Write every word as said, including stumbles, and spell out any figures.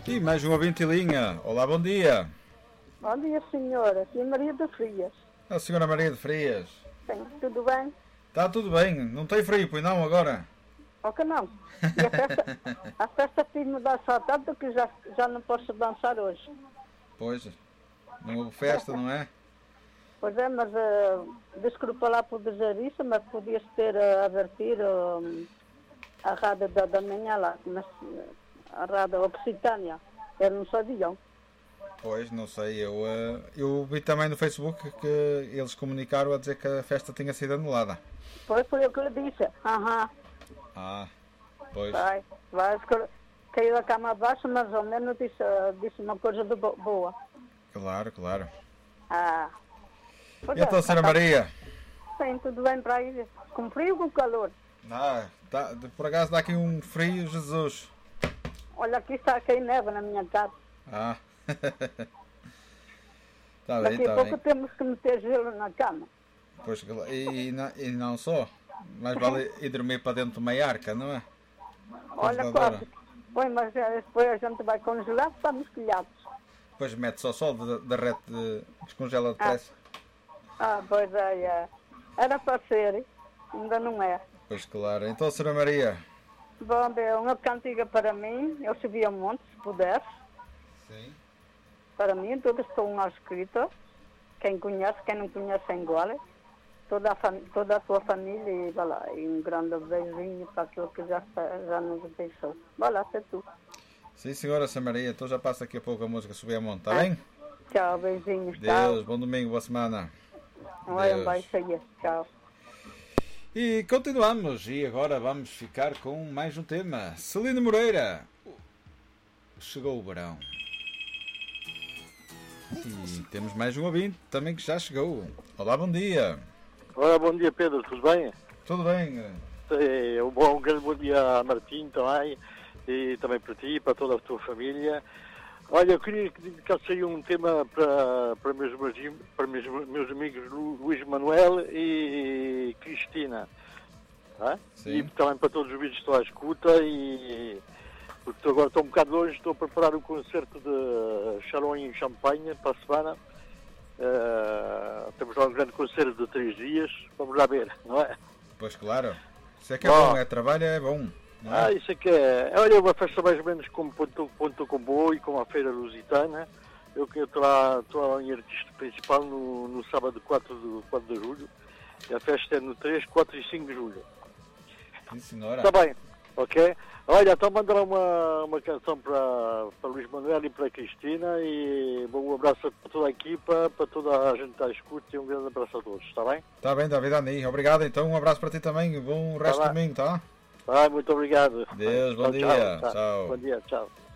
E mais um ouvinte em linha. Olá, bom dia. Bom dia, senhora. Aqui é Maria de Frias. A senhora Maria de Frias. Sim, tudo bem? Está tudo bem. Não tem frio, pois não, agora? Ou que não. E a festa, a festa tem de mudar só tanto que já, já não posso dançar hoje. Pois, não houve festa, não é? Pois é, mas uh, desculpa lá por dizer isso, mas podias ter uh, avertido uh, a rádio da, da manhã lá, mas, a rádio Occitânia. Eu não sabiam. Pois, não sei. Eu, uh, eu vi também no Facebook que eles comunicaram a dizer que a festa tinha sido anulada. Pois foi o que lhe disse. Aham. Ah, pois. Vai, vai. Caiu da cama abaixo, mas ao menos disse, disse uma coisa de bo boa. Claro, claro. Ah. E então, senhora Maria? Sim, tudo bem para aí. Com frio ou com calor? Ah, tá, por acaso dá aqui um frio, Jesus. Olha, aqui está a cair neve na minha casa. Ah. Tá bem, Daqui a tá pouco bem. temos que meter gelo na cama. Pois, e, e, não, e não só. Mas vale ir dormir para dentro de uma arca, não é? Olha, Congeladora. quase. Pois, mas depois a gente vai congelar, estamos colhados. Depois mete só sol, derrete, de, descongela depressa. Ah, pois é, é. Era para ser, ainda não é. Pois claro. Então, senhora Maria. Bom, é uma cantiga para mim, eu subi a monte, se pudesse. Sim. Para mim, todos estão lá escritos. Quem conhece, quem não conhece é igual. Toda a, toda a tua família e, vai lá, e um grande beijinho para aquilo que já, já nos deixou. Vai lá, é tu. Sim, senhora Sra. Maria. Então já passa daqui a pouco a música Subir a Monte, está Ah. bem? Tchau, beijinhos. Deus, Tchau. bom domingo, boa semana. Olha, Deus. vai sair. Tchau. E continuamos, e agora vamos ficar com mais um tema. Celina Moreira. Chegou o verão. E temos mais um ouvinte também que já chegou. Olá, bom dia. Olá, bom dia Pedro, tudo bem? Tudo bem? É, um, bom, um grande bom dia a Martim também, e também para ti, para toda a tua família. Olha, eu queria que dedicasse aí um tema para, para, meus, para meus, meus amigos Luís Manuel e Cristina. Tá? E também para todos os vídeos que estão à escuta, e porque agora estou um bocado longe, estou a preparar um concerto de Charão em Champanhe para a semana. Uh, temos lá um grande concerto de três dias, vamos lá ver, não é? Pois claro, isso é que é bom, bom é trabalho, é bom. Não é? Ah, isso é que é. Olha, uma festa mais ou menos como Ponto, Ponto Comboio, como a Feira Lusitana. Eu que estou lá, estou lá em artista principal no, no sábado quatro de julho. E a festa é no três, quatro e cinco de julho. Sim, senhora. Está bem, ok? Olha, então mandar uma, uma canção para, para Luís Manuel e para a Cristina, e bom, um abraço para toda a equipa, para toda a gente que está a escuta, e um grande abraço a todos, está bem? Está bem, David Ani, obrigado então, um abraço para ti também, bom resto Tá de domingo, tá? Ah, muito obrigado. Deus, bom tchau, dia, tchau, tchau. Bom dia, tchau.